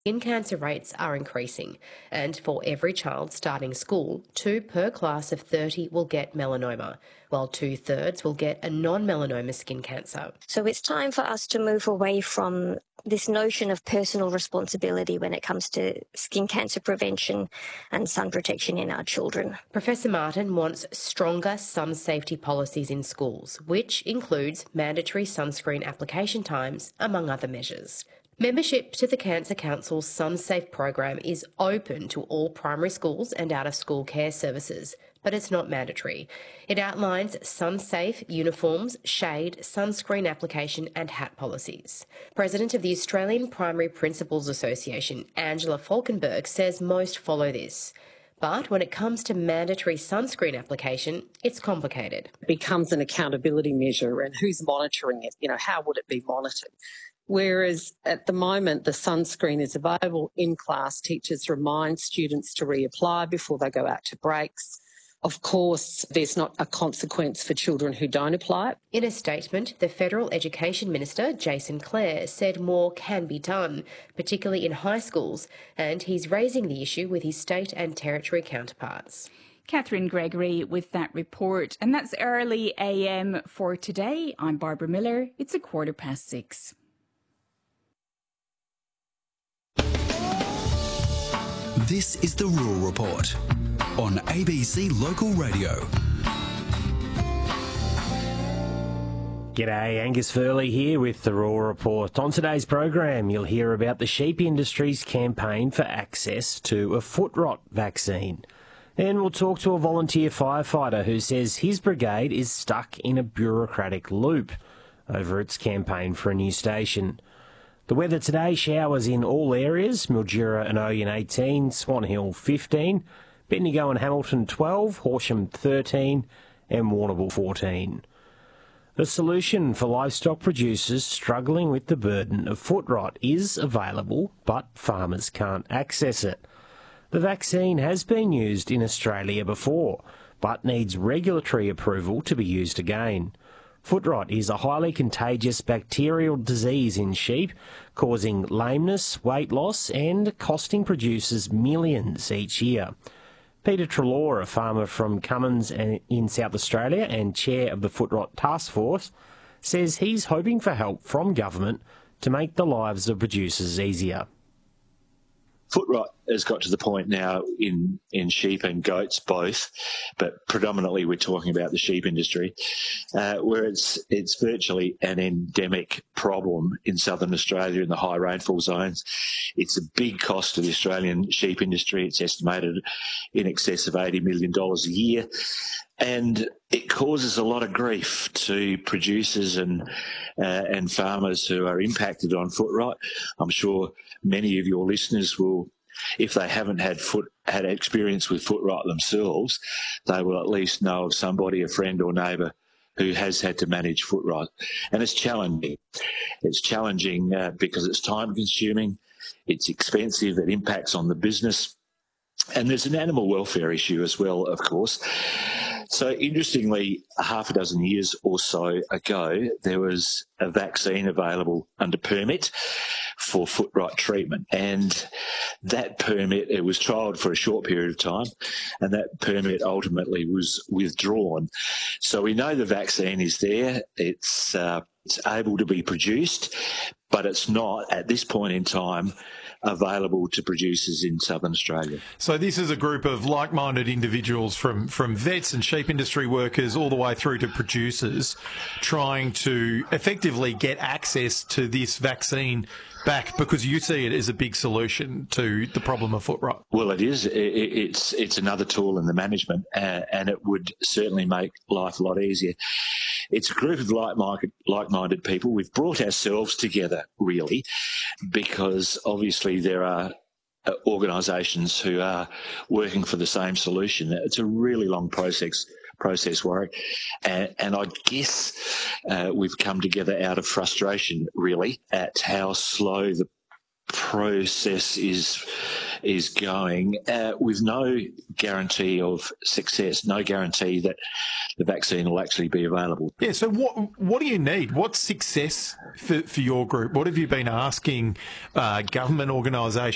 Skin cancer rates are increasing, and for every child starting school, 2 per class of 30 will get melanoma, while 2/3 will get a non-melanoma skin cancer. So it's time for us to move away from this notion of personal responsibility when it comes to skin cancer prevention and sun protection in our children. Professor Martin wants stronger sun safety policies in schools, which includes mandatory sunscreen application times, among other measures. Membership to the Cancer Council's SunSafe program is open to all primary schools and out-of-school care services, but it's not mandatory. It outlines SunSafe uniforms, shade, sunscreen application and hat policies. President of the Australian Primary Principals Association, Angela Falkenberg, says most follow this. But when it comes to mandatory sunscreen application, it's complicated. It becomes an accountability measure, and who's monitoring it? How would it be monitored? Whereas at the moment, the sunscreen is available in class. Teachers remind students to reapply before they go out to breaks. Of course, there's not a consequence for children who don't apply it. In a statement, the Federal Education Minister, Jason Clare, said more can be done, particularly in high schools, and he's raising the issue with his state and territory counterparts. Catherine Gregory with that report. And that's Early AM for today. I'm Barbara Miller. It's 6:15. This is the Rural Report on ABC Local Radio. G'day, Angus Furley here with the Rural Report. On today's program, you'll hear about the sheep industry's campaign for access to a foot rot vaccine. And we'll talk to a volunteer firefighter who says his brigade is stuck in a bureaucratic loop over its campaign for a new station. The weather today, showers in all areas, Mildura and Oyen 18, Swan Hill 15, Bendigo and Hamilton 12, Horsham 13 and Warrnambool 14. A solution for livestock producers struggling with the burden of foot rot is available, but farmers can't access it. The vaccine has been used in Australia before, but needs regulatory approval to be used again. Foot rot is a highly contagious bacterial disease in sheep, causing lameness, weight loss and costing producers millions each year. Peter Treloar, a farmer from Cummins in South Australia and chair of the Foot Rot Task Force, says he's hoping for help from government to make the lives of producers easier. Foot rot has got to the point now in sheep and goats both, but predominantly we're talking about the sheep industry, where it's virtually an endemic problem in southern Australia in the high rainfall zones. It's a big cost to the Australian sheep industry. It's estimated in excess of $80 million a year. And it causes a lot of grief to producers and farmers who are impacted on foot rot. I'm sure many of your listeners will, if they haven't had experience with foot rot themselves, they will at least know of somebody, a friend or neighbour, who has had to manage foot rot. And it's challenging. It's challenging because it's time-consuming, it's expensive, it impacts on the business, and there's an animal welfare issue as well, of course. So interestingly, half a dozen years or so ago, there was a vaccine available under permit for foot rot treatment. And that permit, it was trialled for a short period of time, and that permit ultimately was withdrawn. So we know the vaccine is there. It's able to be produced, but it's not, at this point in time, available to producers in southern Australia. So this is a group of like-minded individuals from vets and sheep industry workers all the way through to producers trying to effectively get access to this vaccine back, because you see it as a big solution to the problem of foot rot. Well, it is. It's another tool in the management, and it would certainly make life a lot easier. It's a group of like-minded people. We've brought ourselves together, really, because obviously there are organisations who are working for the same solution. It's a really long process, Warwick, and I guess we've come together out of frustration, really, at how slow the process is going, with no guarantee of success, no guarantee that the vaccine will actually be available. Yeah, so what do you need? What's success for your group? What have you been asking government organisations